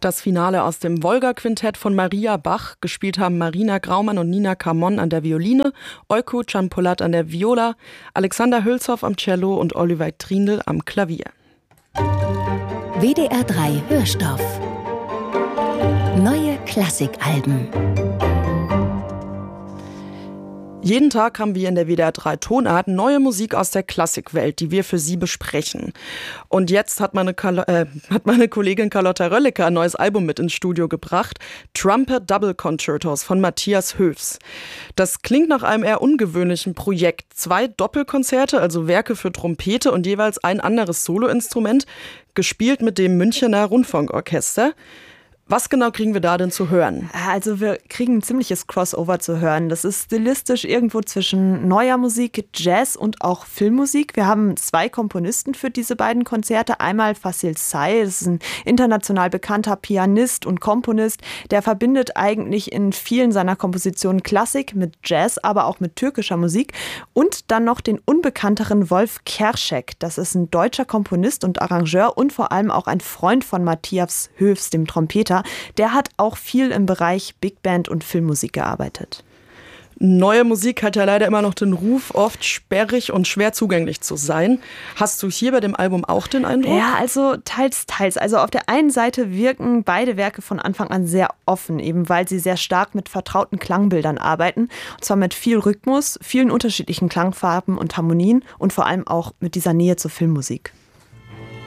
Das Finale aus dem Wolga-Quintett von Maria Bach. Gespielt haben Marina Graumann und Nina Camon an der Violine, Euku Canpolat an der Viola, Alexander Hülshoff am Cello und Oliver Trindl am Klavier. WDR 3 Hörstoff. Neue Klassikalben. Jeden Tag haben wir in der WDR 3 Tonart neue Musik aus der Klassikwelt, die wir für Sie besprechen. Und jetzt hat meine Kollegin Carlotta Rölliker ein neues Album mit ins Studio gebracht. Trumpet Double Concertos von Matthias Höfs. Das klingt nach einem eher ungewöhnlichen Projekt. 2 Doppelkonzerte, also Werke für Trompete und jeweils ein anderes Soloinstrument, gespielt mit dem Münchener Rundfunkorchester. Was genau kriegen wir da denn zu hören? Also wir kriegen ein ziemliches Crossover zu hören. Das ist stilistisch irgendwo zwischen neuer Musik, Jazz und auch Filmmusik. Wir haben 2 Komponisten für diese beiden Konzerte. Einmal Fasil Say, das ist ein international bekannter Pianist und Komponist. Der verbindet eigentlich in vielen seiner Kompositionen Klassik mit Jazz, aber auch mit türkischer Musik. Und dann noch den unbekannteren Wolf Kerschek. Das ist ein deutscher Komponist und Arrangeur und vor allem auch ein Freund von Matthias Höfs, dem Trompeter. Der hat auch viel im Bereich Big Band und Filmmusik gearbeitet. Neue Musik hat ja leider immer noch den Ruf, oft sperrig und schwer zugänglich zu sein. Hast du hier bei dem Album auch den Eindruck? Ja, also teils. Also auf der einen Seite wirken beide Werke von Anfang an sehr offen, eben weil sie sehr stark mit vertrauten Klangbildern arbeiten. Und zwar mit viel Rhythmus, vielen unterschiedlichen Klangfarben und Harmonien und vor allem auch mit dieser Nähe zur Filmmusik.